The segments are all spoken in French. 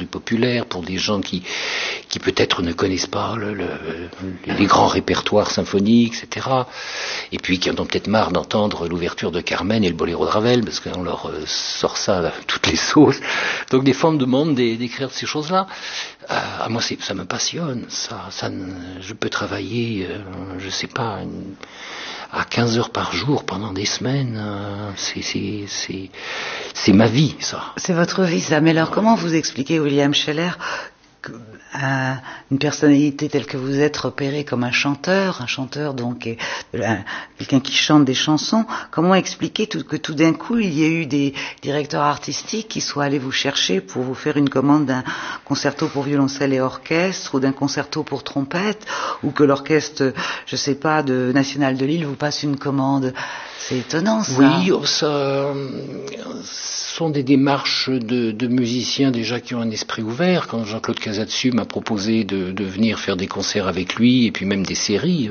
populaire, pour des gens qui peut-être ne connaissent pas les grands répertoires symphoniques, etc. Et puis qui en ont peut-être marre d'entendre l'ouverture de Carmen et le boléro de Ravel, parce qu'on leur sort ça à toutes les sauces. Donc des fois on me demande d'écrire ces choses-là. Moi ça me passionne. Je peux travailler, je sais pas, à 15 heures par jour pendant des semaines. C'est ma vie, ça. C'est votre vie, ça. Mais alors, comment vous expliquez, William Scheller, une personnalité telle que vous êtes repérée comme un chanteur donc quelqu'un qui chante des chansons? Comment expliquer que tout d'un coup il y ait eu des directeurs artistiques qui soient allés vous chercher pour vous faire une commande d'un concerto pour violoncelle et orchestre ou d'un concerto pour trompette, ou que l'orchestre, je sais pas, de National de Lille vous passe une commande? C'est étonnant, ça. Oui, ça sont des démarches de musiciens déjà qui ont un esprit ouvert. Quand Jean-Claude Casadesus m'a proposé de venir faire des concerts avec lui, et puis même des séries,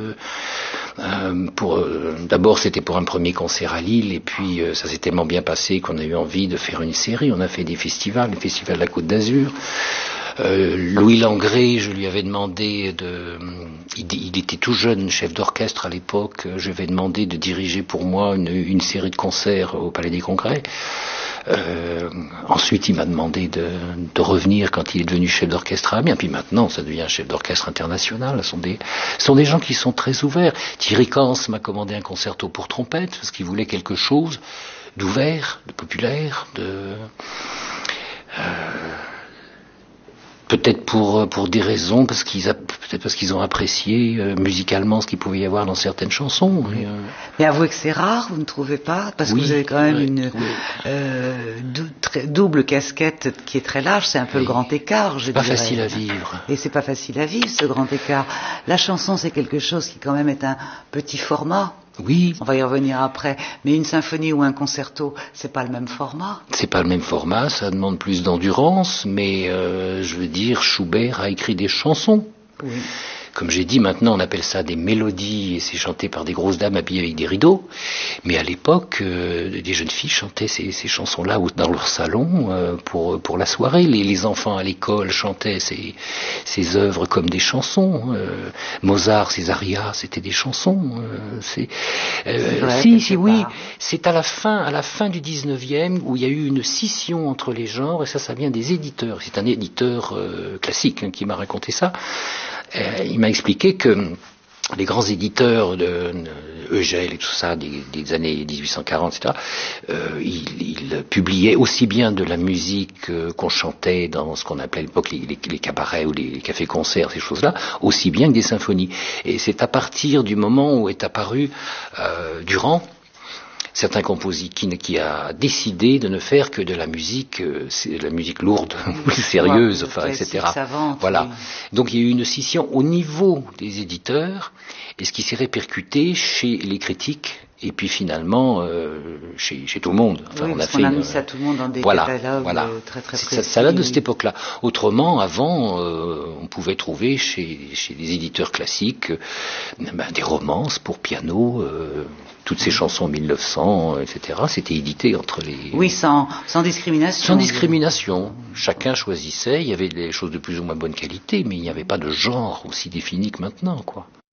d'abord c'était pour un premier concert à Lille, et puis ça s'est tellement bien passé qu'on a eu envie de faire une série. On a fait des festivals, le festival de la Côte d'Azur. Louis Langrée, je lui avais demandé il était tout jeune, chef d'orchestre à l'époque, je lui avais demandé de diriger pour moi une série de concerts au Palais des Congrès. Ensuite, il m'a demandé de revenir quand il est devenu chef d'orchestre à Amiens. Puis maintenant, ça devient un chef d'orchestre international. Ce sont des gens qui sont très ouverts. Thierry Cans m'a commandé un concerto pour trompette parce qu'il voulait quelque chose d'ouvert, de populaire, peut-être pour des raisons, peut-être parce qu'ils ont apprécié musicalement ce qu'il pouvait y avoir dans certaines chansons. Mais avouez que c'est rare, vous ne trouvez pas? Parce que vous avez quand même une double casquette qui est très large, c'est un peu le grand écart, je dirais. C'est pas facile à vivre. Et c'est pas facile à vivre, ce grand écart. La chanson, c'est quelque chose qui quand même est un petit format. Oui. On va y revenir après. Mais une symphonie ou un concerto, c'est pas le même format. C'est pas le même format, ça demande plus d'endurance, mais je veux dire, Schubert a écrit des chansons. Oui. Comme j'ai dit, maintenant on appelle ça des mélodies et c'est chanté par des grosses dames habillées avec des rideaux. Mais à l'époque, des jeunes filles chantaient ces chansons-là dans leur salon pour la soirée. Les enfants à l'école chantaient ces œuvres comme des chansons. Mozart, ses arias, c'était des chansons. Oui. C'est à la fin du 19e où il y a eu une scission entre les genres, et ça vient des éditeurs. C'est un éditeur classique qui m'a raconté ça. Il m'a expliqué que les grands éditeurs de Eugèle et tout ça, des années 1840, etc., ils publiaient aussi bien de la musique qu'on chantait dans ce qu'on appelait à l'époque les cabarets ou les cafés-concerts, ces choses-là, aussi bien que des symphonies. Et c'est à partir du moment où est apparu Durand, certains compositeurs qui a décidé de ne faire que de la musique lourde, sérieuse, etc. Savante, voilà. Oui. Donc il y a eu une scission au niveau des éditeurs, et ce qui s'est répercuté chez les critiques, et puis finalement chez tout le monde. Enfin, on a mis ça tout le monde dans des catalogues très très précis. Ça date de cette époque-là. Autrement, avant, on pouvait trouver chez les éditeurs classiques des romances pour piano. Toutes ces chansons 1900, etc., c'était édité entre les... Oui, sans discrimination. Sans discrimination. Chacun choisissait, il y avait des choses de plus ou moins bonne qualité, mais il n'y avait pas de genre aussi défini que maintenant, quoi.